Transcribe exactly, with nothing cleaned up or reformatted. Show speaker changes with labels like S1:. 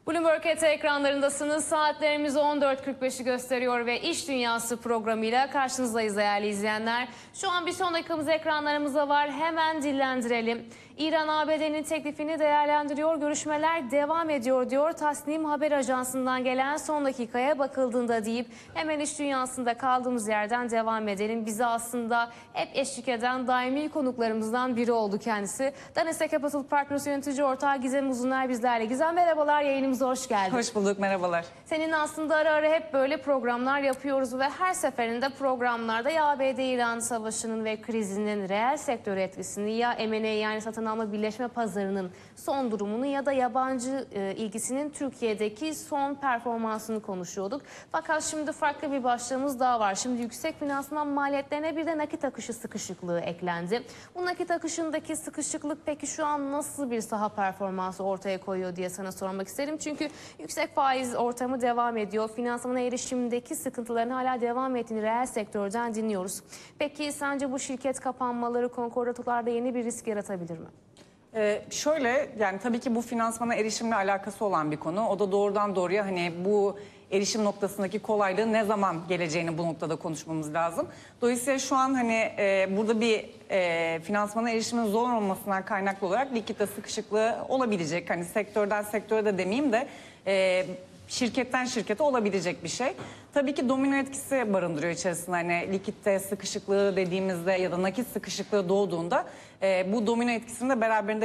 S1: Bloomberg T V ekranlarındasınız. Saatlerimiz on dört kırk beşi gösteriyor ve İş Dünyası programıyla karşınızdayız değerli izleyenler. Şu an bir son dakikamız ekranlarımızda var. Hemen dillendirelim. İran A B D'nin teklifini değerlendiriyor. Görüşmeler devam ediyor diyor. Tasnim Haber Ajansı'ndan gelen son dakikaya bakıldığında deyip hemen İş Dünyası'nda kaldığımız yerden devam edelim. Bize aslında hep eşlik eden daimi konuklarımızdan biri oldu kendisi. Danese Capital Partners yönetici ortağı Gizem Uzuner bizlerle. Gizem merhabalar, yayınımıza hoş geldin.
S2: Hoş bulduk, merhabalar.
S1: Senin aslında ara ara hep böyle programlar yapıyoruz ve her seferinde programlarda ya A B D-İran savaşının ve krizinin reel sektör etkisini, ya M and A yani satın alma birleşme pazarının son durumunu ya da yabancı e, ilgisinin Türkiye'deki son performansını konuşuyorduk. Fakat şimdi farklı bir başlığımız daha var. Şimdi yüksek finansman maliyetlerine bir de nakit akışı sıkışıklığı eklendi. Bu nakit akışındaki sıkışıklık peki şu an nasıl bir saha performansı ortaya koyuyor diye sana sormak isterim. Çünkü yüksek faiz ortamı devam ediyor. Finansmana erişimdeki sıkıntıların hala devam ettiğini reel sektörden dinliyoruz. Peki sence bu şirket kapanmaları konkordatolarda yeni bir risk yaratabilir mi?
S2: Ee, şöyle yani tabii ki bu finansmana erişimle alakası olan bir konu. O da doğrudan doğruya hani bu erişim noktasındaki kolaylığın ne zaman geleceğini bu noktada konuşmamız lazım. Dolayısıyla şu an hani e, burada bir e, finansmana erişimin zor olmasından kaynaklı olarak likitte sıkışıklığı olabilecek. Hani sektörden sektöre de demeyeyim de e, şirketten şirkete olabilecek bir şey. Tabii ki domino etkisi barındırıyor içerisinde. Hani likitte sıkışıklığı dediğimizde ya da nakit sıkışıklığı doğduğunda e, bu domino etkisini de beraberinde